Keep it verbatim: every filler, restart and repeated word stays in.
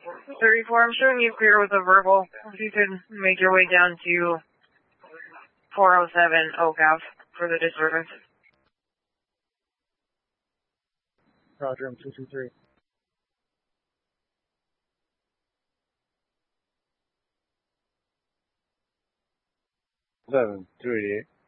thirty-four, I'm showing you clear with a verbal. If you could make your way down to four oh seven Oak Ave for the disturbance. Roger, I'm two two three. Seven, two eighty-eight.